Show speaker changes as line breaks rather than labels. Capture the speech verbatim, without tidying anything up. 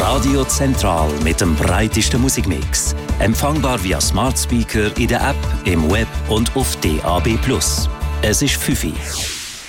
Radio Zentral mit dem breitesten Musikmix. Empfangbar via Smart Speaker in der App, im Web und auf D A B plus. Es ist fünf Uhr.